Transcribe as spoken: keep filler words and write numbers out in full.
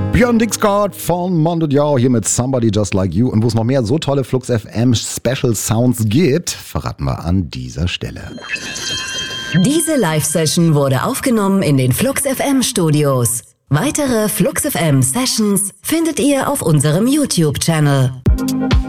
Björn Dixgard von Mondo Diao hier mit Somebody Just Like You. Und wo es noch mehr so tolle Flux F M Special Sounds gibt, verraten wir an dieser Stelle. Diese Live-Session wurde aufgenommen in den Flux F M Studios. Weitere Flux F M Sessions findet ihr auf unserem YouTube-Channel.